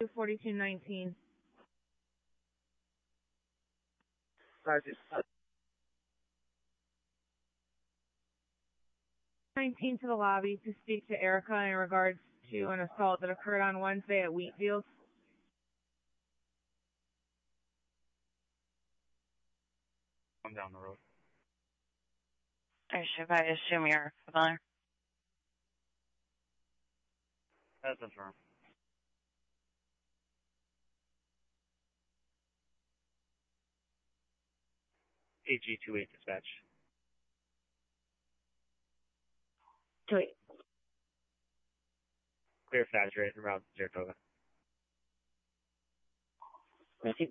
4219. Sergeant. 19 to the lobby to speak to Erica in regards to an assault that occurred on Wednesday at Wheatfield. I'm down the road. I assume you're familiar. That's confirmed. AG-28 dispatch. 28. Clear saturate around Saratoga. Matthew.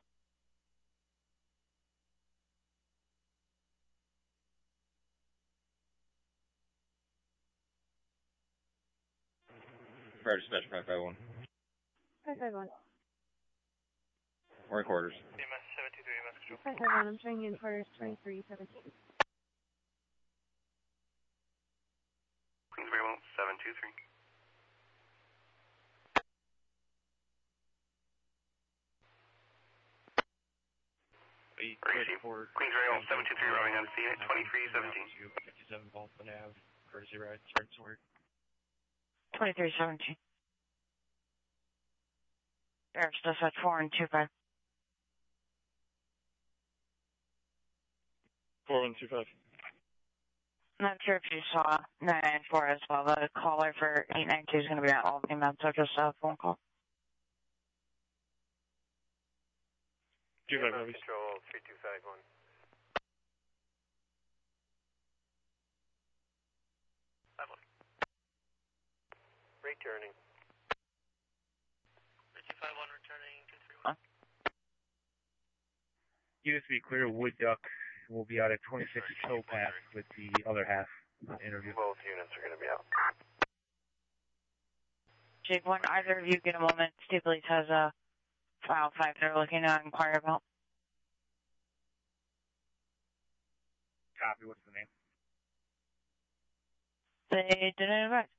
Fire dispatch 551. 551. We're in quarters. EMS 723, EMS control. 551, I'm showing you in quarters 2317. Queensbury 1723. Queensbury 723, rounding on scene at 2317. 57 Baldwin Ave, courtesy ride, start to work. 2317. Sheriff's dispatch 4 and 25. 4125. Not sure if you saw 994 as well. The caller for 892 is going to be at Albany, so just a phone call. 25 Heavy. Control 3251. Returning. 3251 returning to 31. Units to be clear, Wood Duck will be out at 26 Towpath with the other half interview. Both units are going to be out. Jake, when either of you get a moment, Steve Leeds has a file 5 they're looking to inquire about. Copy, what's the name? They didn't advise.